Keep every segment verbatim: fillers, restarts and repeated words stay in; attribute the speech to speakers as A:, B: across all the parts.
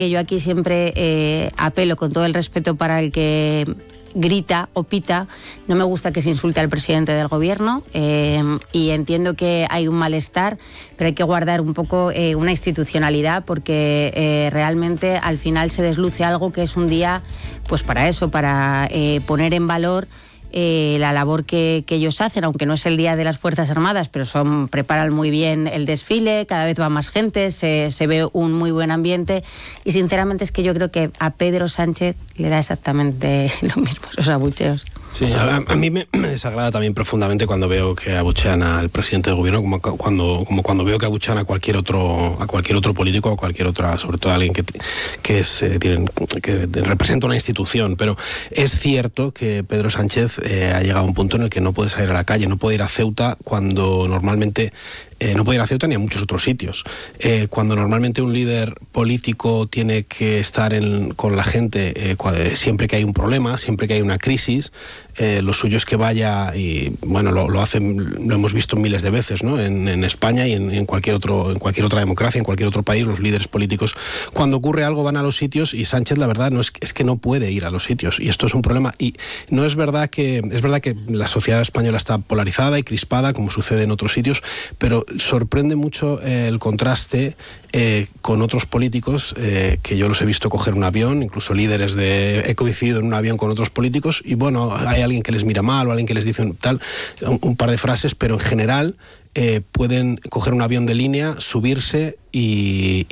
A: Yo aquí siempre eh, apelo con todo el respeto para el que grita o pita. No me gusta que se insulte al presidente del gobierno eh, y entiendo que hay un malestar, pero hay que guardar un poco eh, una institucionalidad, porque eh, realmente al final se desluce algo que es un día pues para eso, para eh, poner en valor Eh, la labor que, que ellos hacen, aunque no es el Día de las Fuerzas Armadas, pero son preparan muy bien el desfile, cada vez va más gente, se, se ve un muy buen ambiente, y sinceramente es que yo creo que a Pedro Sánchez le da exactamente lo mismo esos abucheos.
B: Sí, a, a mí me, me desagrada también profundamente cuando veo que abuchean al presidente del gobierno, como cuando, como cuando veo que abuchean a cualquier otro, a cualquier otro político, o a cualquier otra, sobre todo a alguien que, que, es, eh, tienen, que representa una institución. Pero es cierto que Pedro Sánchez eh, ha llegado a un punto en el que no puede salir a la calle, no puede ir a Ceuta cuando normalmente Eh, no puede ir a Ceuta ni a muchos otros sitios. Eh, cuando normalmente un líder político tiene que estar en, con la gente eh, cuando, siempre que hay un problema, siempre que hay una crisis, eh, lo suyo es que vaya, y bueno, lo, lo hacen, lo hemos visto miles de veces, ¿no? En, en España y en, en cualquier otro, en cualquier otra democracia, en cualquier otro país, los líderes políticos, cuando ocurre algo, van a los sitios, y Sánchez, la verdad, no es, es que no puede ir a los sitios, y esto es un problema. Y no es verdad que es verdad que la sociedad española está polarizada y crispada, como sucede en otros sitios, pero sorprende mucho eh, el contraste eh, con otros políticos eh, que yo los he visto coger un avión, incluso líderes de... He coincidido en un avión con otros políticos y bueno, hay alguien que les mira mal o alguien que les dice un, tal, un, un par de frases, pero en general eh, pueden coger un avión de línea, subirse y,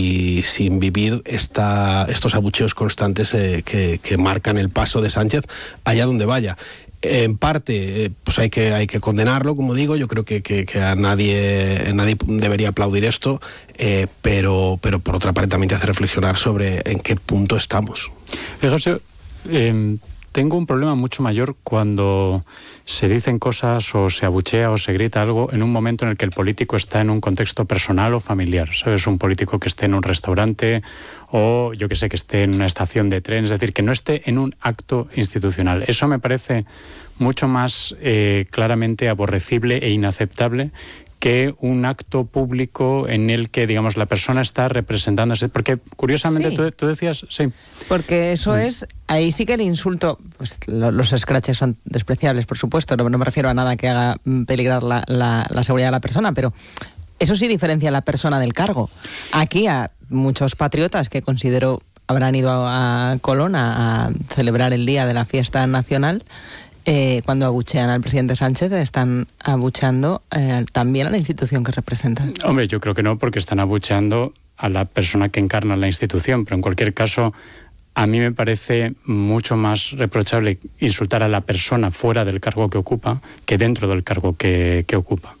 B: y sin vivir esta, estos abucheos constantes eh, que, que marcan el paso de Sánchez allá donde vaya. En parte, pues hay que hay que condenarlo, como digo. Yo creo que, que, que a nadie nadie debería aplaudir esto, eh, pero pero por otra parte también te hace reflexionar sobre en qué punto estamos.
C: Eh, José, eh, tengo un problema mucho mayor cuando se dicen cosas o se abuchea o se grita algo en un momento en el que el político está en un contexto personal o familiar, ¿sabes? Un político que esté en un restaurante o yo que sé, que esté en una estación de tren, es decir, que no esté en un acto institucional. Eso me parece mucho más eh, claramente aborrecible e inaceptable que un acto público en el que, digamos, la persona está representándose. Porque, curiosamente, sí. tú, tú decías... Sí.
D: Porque eso sí. es... Ahí sí que el insulto... Pues lo, los scratches son despreciables, por supuesto. No, no me refiero a nada que haga peligrar la, la, la seguridad de la persona, pero eso sí diferencia a la persona del cargo. Aquí a muchos patriotas que considero habrán ido a, a Colón a, a celebrar el día de la fiesta nacional... Eh, cuando abuchean al presidente Sánchez, están abucheando eh, también a la institución que representan.
C: Hombre, yo creo que no, porque están abucheando a la persona que encarna la institución, pero en cualquier caso, a mí me parece mucho más reprochable insultar a la persona fuera del cargo que ocupa que dentro del cargo que, que ocupa.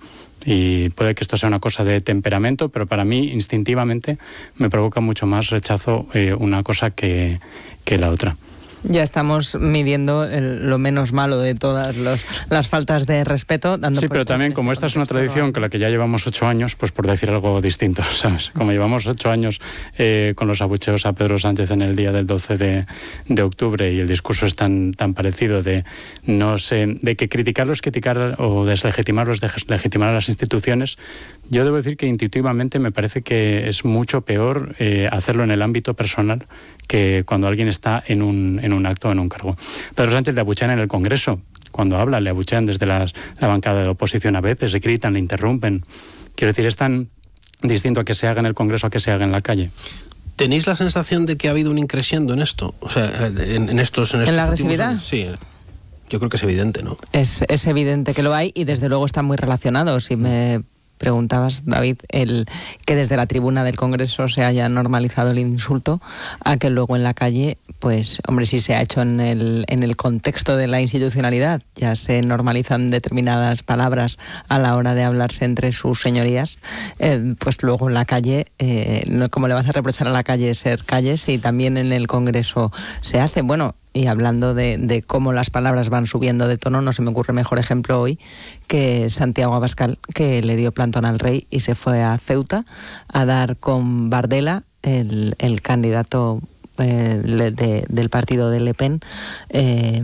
C: Y puede que esto sea una cosa de temperamento, pero para mí, instintivamente, me provoca mucho más rechazo eh, una cosa que, que la otra.
D: Ya estamos midiendo el, lo menos malo de todas los, las faltas de respeto. Dando
C: sí, pero también como esta es una tradición con la que ya llevamos ocho años, pues por decir algo distinto, ¿sabes? Como llevamos ocho años eh, con los abucheos a Pedro Sánchez en el día del doce de octubre y el discurso es tan, tan parecido de no sé, de que criticarlos es criticar o deslegitimarlos es legitimar a las instituciones, yo debo decir que intuitivamente me parece que es mucho peor eh, hacerlo en el ámbito personal que cuando alguien está en un, en un acto o en un cargo. Pedro Sánchez le abuchean en el Congreso. Cuando habla, le abuchean desde las, la bancada de la oposición a veces, le gritan, le interrumpen. Quiero decir, es tan distinto a que se haga en el Congreso a que se haga en la calle.
B: ¿Tenéis la sensación de que ha habido un increciendo en esto? O sea, en, en estos... En, estos
D: ¿En la agresividad?
B: Últimos, sí. Yo creo que es evidente, ¿no?
D: Es, es evidente que lo hay y desde luego están muy relacionados. Si me preguntabas, David, el que desde la tribuna del Congreso se haya normalizado el insulto, a que luego en la calle, pues, hombre, si se ha hecho en el, en el contexto de la institucionalidad, ya se normalizan determinadas palabras a la hora de hablarse entre sus señorías, eh, pues luego en la calle, eh, no, ¿cómo le vas a reprochar a la calle ser calle si también en el Congreso se hace? Bueno, y hablando de, de cómo las palabras van subiendo de tono, no se me ocurre mejor ejemplo hoy que Santiago Abascal, que le dio plantón al rey y se fue a Ceuta a dar con Bardella, el, el candidato eh, de, del partido de Le Pen, eh,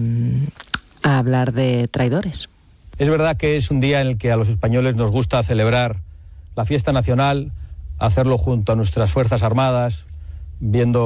D: a hablar de traidores.
E: Es verdad que es un día en el que a los españoles nos gusta celebrar la fiesta nacional, hacerlo junto a nuestras Fuerzas Armadas, viendo